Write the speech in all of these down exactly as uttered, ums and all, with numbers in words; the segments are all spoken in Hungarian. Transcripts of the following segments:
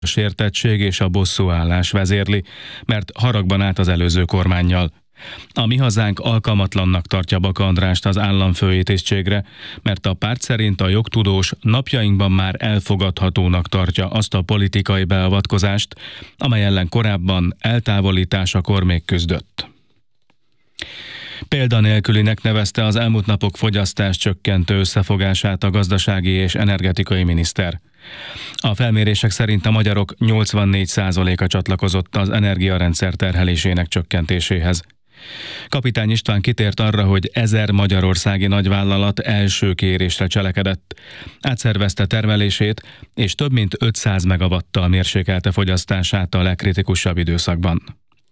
A sértettség és a bosszúállás vezérli, mert haragban állt az előző kormánnyal. A Mi Hazánk alkalmatlannak tartja Baka Andrást az államfői tisztségre, mert a párt szerint a jogtudós napjainkban már elfogadhatónak tartja azt a politikai beavatkozást, amely ellen korábban eltávolításakor még küzdött. Példanélkülinek nevezte az elmúlt napok fogyasztás csökkentő összefogását a gazdasági és energetikai miniszter. A felmérések szerint a magyarok nyolcvannégy százaléka csatlakozott az energiarendszer terhelésének csökkentéséhez. Kapitány István kitért arra, hogy ezer magyarországi nagyvállalat első kérésre cselekedett. Átszervezte termelését, és több mint ötszáz megawattal mérsékelte fogyasztását a legkritikusabb időszakban.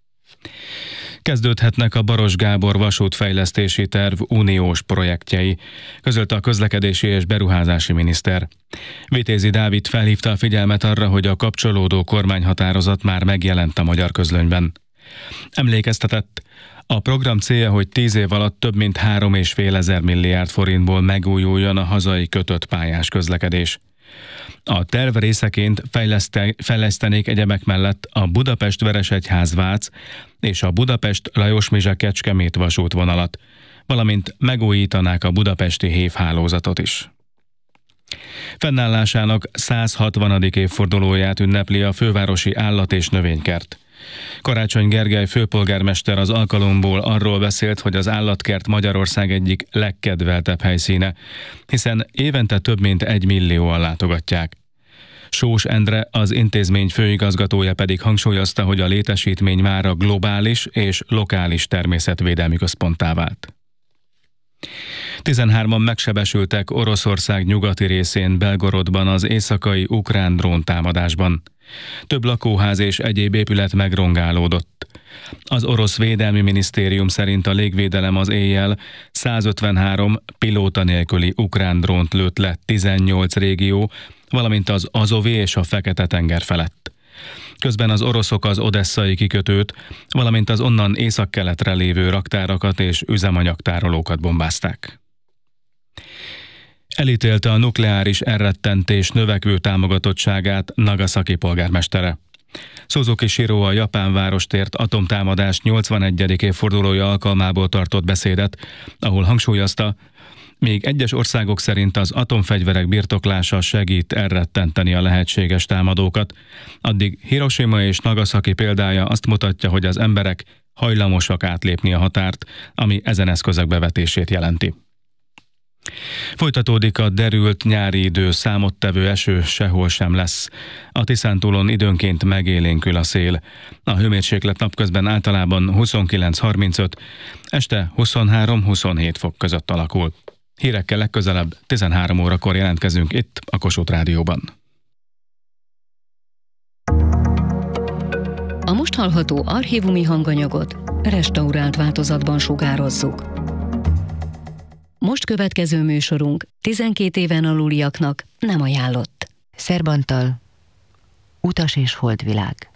Kezdődhetnek a Baros Gábor vasútfejlesztési terv uniós projektjei, közölte a közlekedési és beruházási miniszter. Vitézi Dávid felhívta a figyelmet arra, hogy a kapcsolódó kormányhatározat már megjelent a magyar közlönyben. Emlékeztetett, a program célja, hogy tíz év alatt több mint három és fél ezer milliárd forintból megújuljon a hazai kötött pályás közlekedés. A terv részeként fejlesztenék egyebek mellett a Budapest-Veresegyház-Vác és a Budapest-Lajosmizse-Kecskemét vasútvonalat, valamint megújítanák a budapesti hévhálózatot is. Fennállásának száz hatvanadik évfordulóját ünnepli a fővárosi állat- és növénykert. Karácsony Gergely főpolgármester az alkalomból arról beszélt, hogy az állatkert Magyarország egyik legkedveltebb helyszíne, hiszen évente több mint egy millióan látogatják. Sós Endre, az intézmény főigazgatója pedig hangsúlyozta, hogy a létesítmény mára globális és lokális természetvédelmi központtá vált. tizenhárman megsebesültek Oroszország nyugati részén Belgorodban az éjszakai ukrán dróntámadásban. Több lakóház és egyéb épület megrongálódott. Az orosz védelmi minisztérium szerint a légvédelem az éjjel százötvenhárom pilóta nélküli ukrán drónt lőtt le tizennyolc régió, valamint az Azovi és a Fekete-tenger felett. Közben az oroszok az odesszai kikötőt, valamint az onnan északkeletre lévő raktárakat és üzemanyagtárolókat bombázták. Elítélte a nukleáris elrettentés növekvő támogatottságát Nagasaki polgármestere. Suzuki Shiro a japán várostért atomtámadás nyolcvanegyedik évfordulója alkalmából tartott beszédet, ahol hangsúlyozta, még egyes országok szerint az atomfegyverek birtoklása segít elrettenteni a lehetséges támadókat, addig Hiroshima és Nagasaki példája azt mutatja, hogy az emberek hajlamosak átlépni a határt, ami ezen eszközök bevetését jelenti. Folytatódik a derült nyári idő, számottevő eső sehol sem lesz. A Tiszántúlon időnként megélénkül a szél. A hőmérséklet napközben általában huszonkilenc harmincöt, este huszonhárom huszonhét fok között alakul. Hírekkel legközelebb tizenhárom órakor jelentkezünk itt a Kossuth Rádióban. A most hallható archívumi hanganyagot restaurált változatban sugározzuk. Most következő műsorunk tizenkét éven aluliaknak nem ajánlott. Szerbantal, Utas és Holdvilág.